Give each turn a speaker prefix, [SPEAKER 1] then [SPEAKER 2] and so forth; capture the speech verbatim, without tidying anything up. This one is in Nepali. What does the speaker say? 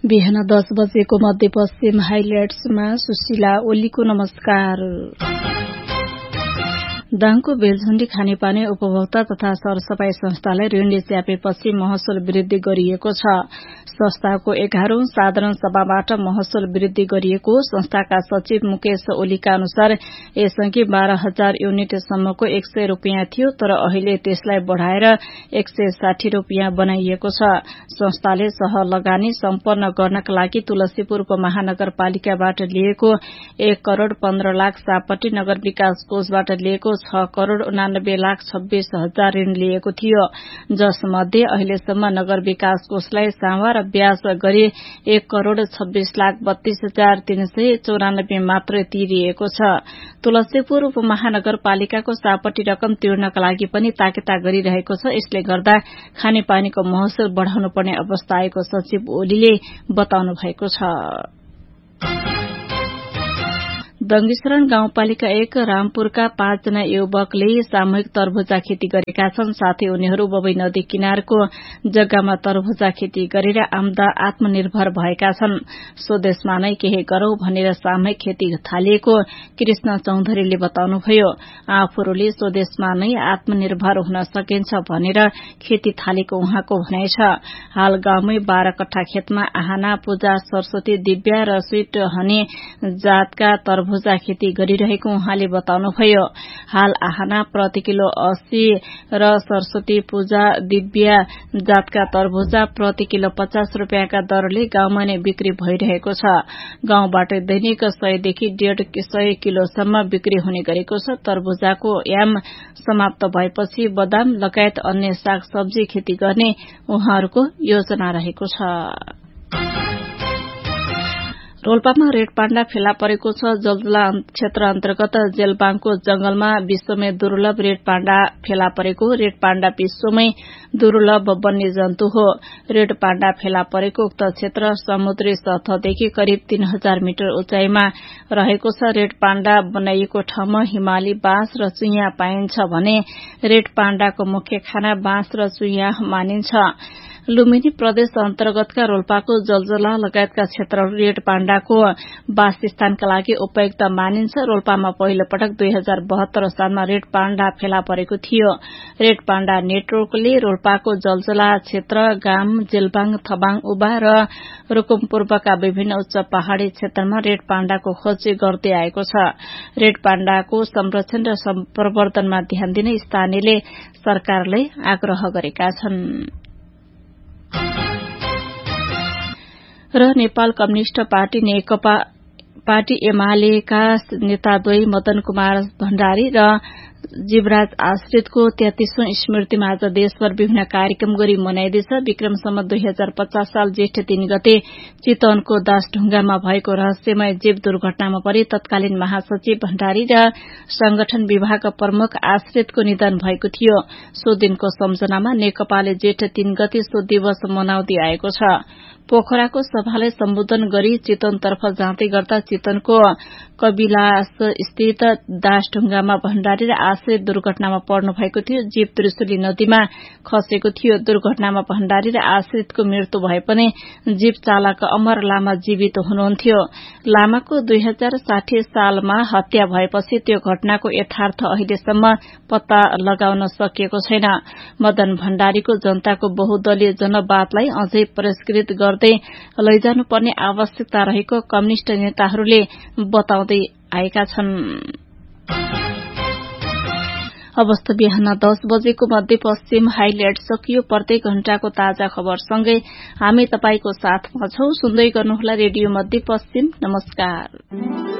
[SPEAKER 1] बिहान दस बजेको मध्यपश्चिम हाइलाइट्समा सुशीला ओलीको नमस्कार। दाङको बेलझण्डी खानेपानी उपभोक्ता तथा सरसफाई संस्थालाई ऋणले च्यापेपछि महसुल वृद्धि गरिएको छ। संस्थाको एघारौं साधारण सभाबाट महसुल वृद्धि गरिएको संस्थाका सचिव मुकेश ओलीका अनुसार यसअघि बाह्र हजार युनिटसम्मको एक सय रूपियाँ थियो, तर अहिले त्यसलाई बढ़ाएर एक सय साठी रूपियाँ बनाइएको छ। संस्थाले सह लगानी सम्पन्न गर्नका लागि तुलसीपुर उपमहानगरपालिकाबाट लिएको एक करोड़ पन्ध्र लाख सापट्टी, नगर विकास कोषबाट लिएको छ करोड़ उनानब्बे लाख छब्बीस हजार ऋण लिएको थियो, जसमध्ये अहिलेसम्म नगर विकास कोषलाई सावा र ब्याज गरी एक करोड़ छब्बीस लाख बत्तीस हजार तीन सय चौरानब्बे मात्र तिरिएको छ। तुलसीपुर उपमहानगरपालिकाको सापट्टी रकम तिर्नका लागि पनि ताकेता गरिरहेको छ। यसले गर्दा खानेपानीको महसुल बढ़ाउनु पर्ने अवस्था आएको सचिव ओलीले बताउनु भएको छ। दंगीशरण गाउँपालिका एक रामपुरका पाँचजना युवकले सामूहिक तरबुजा खेती गरेका छन्। साथै उनीहरू बबई नदी किनारको जग्गामा तरबुजा खेती गरेर आमदा आत्मनिर्भर भएका छन्। स्वदेशमा नै केही गरौं भनेर सामूहिक खेती थालिएको कृष्ण चौधरीले बताउनुभयो। आफूहरूले स्वदेशमा नै आत्मनिर्भर हुन सकिन्छ भनेर खेती थालेको उहाँको भनाइ छ। हाल गाउँमै बाह्र कट्ठा खेतमा आहाना, पूजा, सरस्वती, दिव्या र स्वीट हनी जातका तरबुजा तरबुजा खेती गरिरहेको उहाँले बताउनुभयो। हाल आहाना प्रति किलो अस्सी र सरस्वती, पूजा, दिव्या जातका तरबुजा प्रति किलो पचास रूपियाँका दरले गाउँमा नै बिक्री भइरहेको छ। गाउँबाट दैनिक सयदेखि डेढ़ सय किलोसम्म बिक्री हुने गरेको छ। तरबुजाको याम समाप्त भएपछि बदाम लगायत अन्य साग सब्जी खेती गर्ने उहाँहरूको योजना रहेको छ। रोल्पामा रेड पाण्डा फेला परेको छ। जलजला क्षेत्र अन्तर्गत जेलबाङको जंगलमा विश्वमै दुर्लभ रेड पाण्डा फेला परेको। रेड पाण्डा विश्वमै दुर्लभ वन्यजन्तु हो। रेड पाण्डा फेला परेको उक्त क्षेत्र समुद्री सतहदेखि करिब तीन हजार मिटर उचाइमा रहेको छ। रेड पाण्डा बनाइएको ठाउँमा हिमाली बाँस र चुइयाँ पाइन्छ भने रेड पाण्डाको मुख्य खाना बाँस र चुइयाँ मानिन्छ। लुम्बिनी प्रदेश अन्तर्गतका रोल्पाको जलजला लगायतका क्षेत्रहरू रेड पाण्डाको वासस्थानका लागि उपयुक्त मानिन्छ। रोल्पामा पहिलो पटक दुई हजार बहत्तर सालमा रेड पाण्डा फेला परेको थियो। रेड पाण्डा नेटवर्कले रोल्पाको जलजला क्षेत्र, गाम, जेलबाङ, थबाङ, उबा र रुकुम पूर्वका विभिन्न उच्च पहाड़ी क्षेत्रमा रेड पाण्डाको खोज गर्दै आएको छ। रेड पाण्डाको संरक्षण र प्रवर्धनमा ध्यान दिन स्थानीयले सरकारलाई आग्रह गरेका छन्। र नेपाल कम्युनिष्ट पार्टी नेकपा पार्टी एमालेका नेताद्वय मदन कुमार भण्डारी र जीवराज आश्रितको तेत्तीसौं स्मृतिमा आज देशभर विभिन्न कार्यक्रम गरी मनाइँदैछ। विक्रम सम्वत दुई हजार पचास साल जेष्ठ तीन गते चितवनको दासढुंगामा भएको रहस्यमय जीव दुर्घटनामा परि तत्कालीन महासचिव भण्डारी र संगठन विभाग प्रमुख आश्रितको निधन भएको थियो। सो दिनको सम्झनामा नेकपाले जेष्ठ तीन गते सो दिवस मनाउँदै आएको छ। पोखराको सभालाई सम्बोधन गरी चितवनतर्फ जाँदै गर्दा चितवनको कविलास स्थित दासढुंगामा भण्डारी र आश्रित दुर्घटनामा पर्नु भएको थियो। जीव त्रिशुली नदीमा खसेको थियो। दुर्घटनामा भण्डारी र आश्रितको मृत्यु भए पनि जीव चालक अमर लामा जीवित हुनुहुन्थ्यो। लामाको दुई हजार साठी सालमा हत्या भएपछि त्यो घटनाको यथार्थ अहिलेसम्म पत्ता लगाउन सकिएको छैन। मदन भण्डारीको जनताको बहुदलीय जनवादलाई अझै परिष्कृत गर्दै लैजानुपर्ने आवश्यकता रहेको कम्युनिष्ट नेताहरूले बताउँदै आएका छन्। अवस्था बिहान दस बजेको मध्यपश्चिम हाइलाइट सकियो। प्रत्येक घण्टाको ताजा खबरसँगै हामी तपाईको साथमा छौं। सुन्दै गर्नुहोला रेडियो मध्यपश्चिम। नमस्कार।